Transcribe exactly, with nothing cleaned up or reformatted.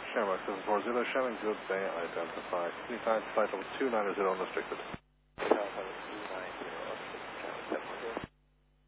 Shamrock seven four zero, Shannon Good Bay, identify. Clean time, flight level two nine zero unrestricted.